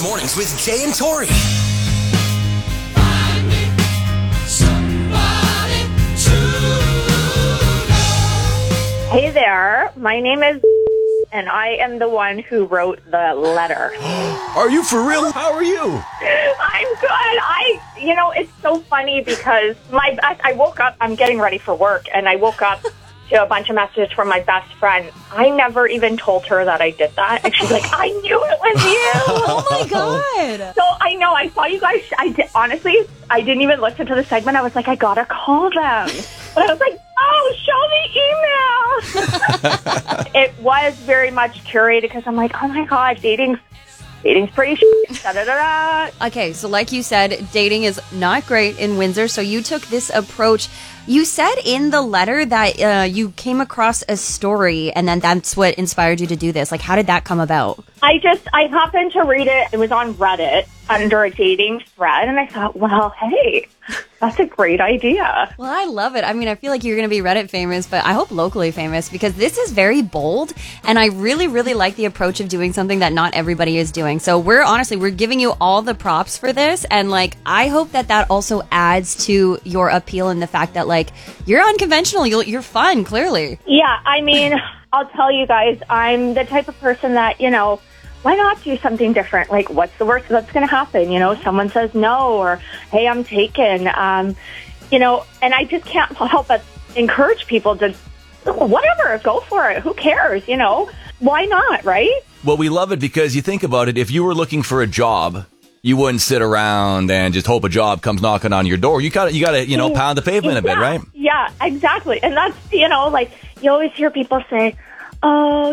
Mornings with Jay and Tori. Hey there, my name is and I am the one who wrote the letter. Are you for real? How are you? I'm good. It's so funny because I woke up, I'm getting ready for work, and I woke up to a bunch of messages from my best friend. I never even told her that I did that. And she's like, I knew it was you. Oh my God. So I know, I saw you guys. Honestly, I didn't even listen to the segment. I was like, I gotta call them. But I was like, oh, show me email. It was very much curated because I'm like, oh my God, dating's pretty shit. Da-da-da-da. Okay, so like you said, dating is not great in Windsor, so you took this approach. You said in the letter that you came across a story, and then that's what inspired you to do this. Like, how did that come about? I happened to read it. It was on Reddit under a dating thread, and I thought, well, hey, that's a great idea. Well, I love it. I mean, I feel like you're going to be Reddit famous, but I hope locally famous, because this is very bold, and I really, really like the approach of doing something that not everybody is doing. So we're giving you all the props for this, and I hope that also adds to your appeal in the fact that you're unconventional, you're fun, clearly. Yeah, I mean, I'll tell you guys, I'm the type of person that, why not do something different? What's the worst that's going to happen? Someone says no, or, hey, I'm taken. And I just can't help but encourage people to, whatever, go for it. Who cares? Why not, right? Well, we love it because you think about it. If you were looking for a job, you wouldn't sit around and just hope a job comes knocking on your door. You gotta, pound the pavement a bit, right? Yeah, exactly. And that's, you always hear people say, oh,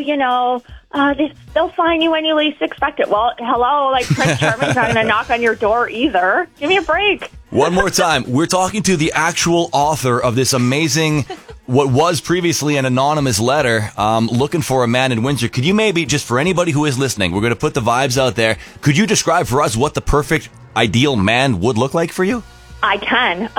they'll find you when you least expect it. Well, hello, Prince Charming's not going to knock on your door either. Give me a break. One more time. We're talking to the actual author of this amazing, what was previously an anonymous letter, looking for a man in Windsor. Could you maybe, just for anybody who is listening, we're going to put the vibes out there. Could you describe for us what the perfect, ideal man would look like for you? I can.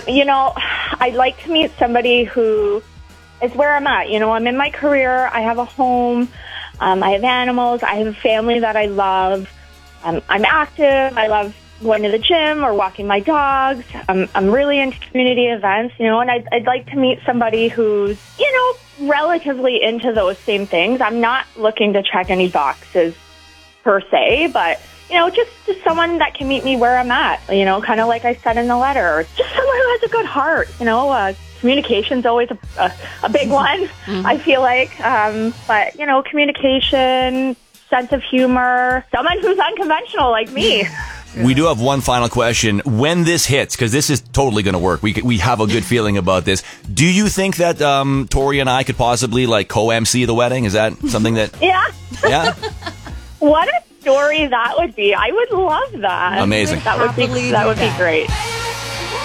I'd like to meet somebody who is where I'm at. I'm in my career. I have a home. I have animals. I have a family that I love. I'm active. I love going to the gym or walking my dogs. I'm really into community events, and I'd like to meet somebody who's, relatively into those same things. I'm not looking to check any boxes per se, but, just someone that can meet me where I'm at, kind of like I said in the letter. Just someone who has a good heart, communication's always a big one, I feel like. But, communication, sense of humor, someone who's unconventional like me. We do have one final question. When this hits, because this is totally going to work, we have a good feeling about this. Do you think that Tori and I could possibly co-MC the wedding? Is that something that... Yeah. Yeah? What a story that would be. I would love that. Amazing. That would be great.